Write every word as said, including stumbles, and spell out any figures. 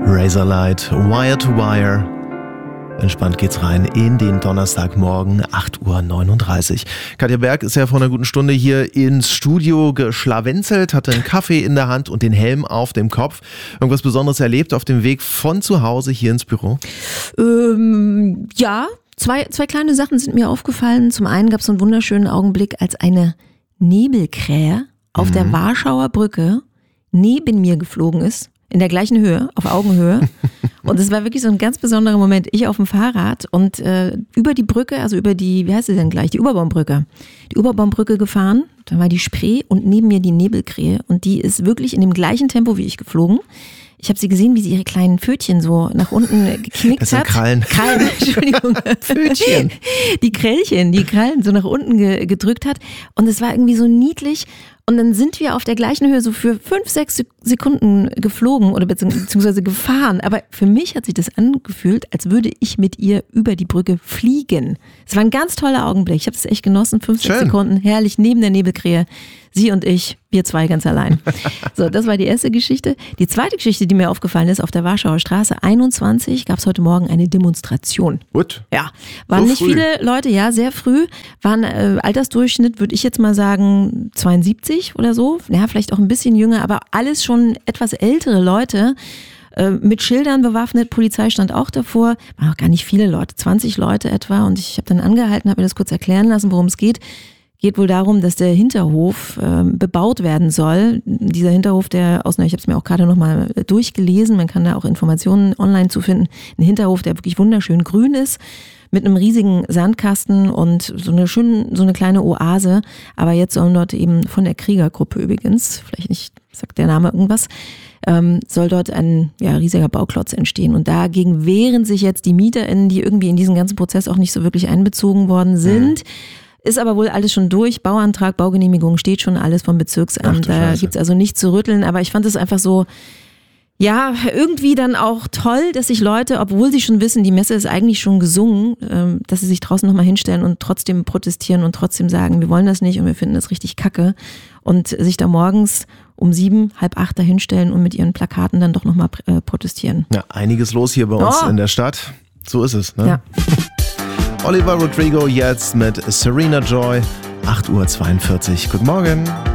Razorlight, Wire to Wire. Entspannt geht's rein in den Donnerstagmorgen, acht Uhr neununddreißig. Katja Berg ist ja vor einer guten Stunde hier ins Studio geschlawenzelt, hatte einen Kaffee in der Hand und den Helm auf dem Kopf. Irgendwas Besonderes erlebt auf dem Weg von zu Hause hier ins Büro? Ähm, ja, zwei, zwei kleine Sachen sind mir aufgefallen. Zum einen gab es so einen wunderschönen Augenblick, als eine Nebelkrähe auf mhm. der Warschauer Brücke neben mir geflogen ist. In der gleichen Höhe, auf Augenhöhe. Und es war wirklich so ein ganz besonderer Moment. Ich auf dem Fahrrad und äh, über die Brücke, also über die, wie heißt sie denn gleich, die Oberbaumbrücke. Die Oberbaumbrücke gefahren, da war die Spree und neben mir die Nebelkrähe. Und die ist wirklich in dem gleichen Tempo wie ich geflogen. Ich habe sie gesehen, wie sie ihre kleinen Pfötchen so nach unten geknickt das sind hat. Krallen. Krallen, Entschuldigung. Pfötchen. Die Krällchen, die Krallen so nach unten ge- gedrückt hat. Und es war irgendwie so niedlich. Und dann sind wir auf der gleichen Höhe so für fünf, sechs Sekunden geflogen oder beziehungsweise gefahren. Aber für mich hat sich das angefühlt, als würde ich mit ihr über die Brücke fliegen. Es war ein ganz toller Augenblick. Ich habe es echt genossen. Fünf, sechs Sekunden, herrlich, neben der Nebelkrähe. Sie und ich, wir zwei ganz allein. So, das war die erste Geschichte. Die zweite Geschichte, die mir aufgefallen ist, auf der Warschauer Straße einundzwanzig gab es heute Morgen eine Demonstration. Gut. Ja, waren So nicht früh. viele Leute, ja, sehr früh. Waren äh, Altersdurchschnitt, würde ich jetzt mal sagen, zweiundsiebzig oder so. Ja, vielleicht auch ein bisschen jünger, aber alles schon etwas ältere Leute. Äh, mit Schildern bewaffnet, Polizei stand auch davor. Waren auch gar nicht viele Leute, zwanzig Leute etwa. Und ich habe dann angehalten, habe mir das kurz erklären lassen, worum es geht. Geht wohl darum, dass der Hinterhof äh, bebaut werden soll. Dieser Hinterhof, der aus, ich habe es mir auch gerade nochmal durchgelesen, man kann da auch Informationen online zu finden. Ein Hinterhof, der wirklich wunderschön grün ist, mit einem riesigen Sandkasten und so eine schöne, so eine kleine Oase. Aber jetzt sollen dort eben von der Kriegergruppe übrigens, vielleicht nicht, sagt der Name irgendwas, ähm, soll dort ein ja, riesiger Bauklotz entstehen. Und dagegen wehren sich jetzt die MieterInnen, die irgendwie in diesen ganzen Prozess auch nicht so wirklich einbezogen worden sind. Mhm. Ist aber wohl alles schon durch. Bauantrag, Baugenehmigung steht schon alles vom Bezirksamt. Da gibt's also nichts zu rütteln. Aber ich fand es einfach so, ja, irgendwie dann auch toll, dass sich Leute, obwohl sie schon wissen, die Messe ist eigentlich schon gesungen, dass sie sich draußen nochmal hinstellen und trotzdem protestieren und trotzdem sagen, wir wollen das nicht und wir finden das richtig kacke. Und sich da morgens um sieben, halb acht da hinstellen und mit ihren Plakaten dann doch nochmal protestieren. Ja, einiges los hier bei uns oh. in der Stadt. So ist es, ne? Ja. Olivia Rodrigo jetzt mit Serena Joy, acht Uhr zweiundvierzig. Guten Morgen.